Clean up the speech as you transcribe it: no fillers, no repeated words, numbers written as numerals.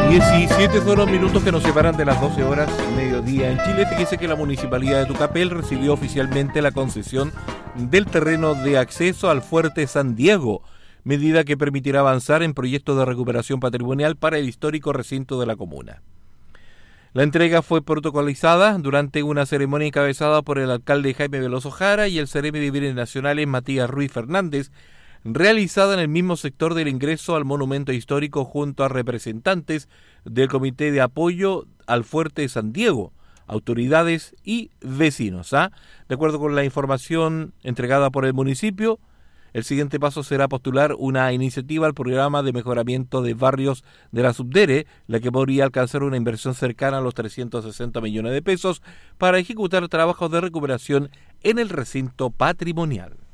17 son los minutos que nos separan de las 12 horas mediodía en Chile. Fíjese que la Municipalidad de Tucapel recibió oficialmente la concesión del terreno de acceso al Fuerte San Diego, medida que permitirá avanzar en proyectos de recuperación patrimonial para el histórico recinto de la comuna. La entrega fue protocolizada durante una ceremonia encabezada por el alcalde Jaime Veloso Jara y el seremi de Bienes Nacionales Matías Ruiz Fernández, realizada en el mismo sector del ingreso al monumento histórico junto a representantes del Comité de Apoyo al Fuerte San Diego, autoridades y vecinos. De acuerdo con la información entregada por el municipio, el siguiente paso será postular una iniciativa al programa de mejoramiento de barrios de la Subdere, la que podría alcanzar una inversión cercana a los 360 millones de pesos para ejecutar trabajos de recuperación en el recinto patrimonial.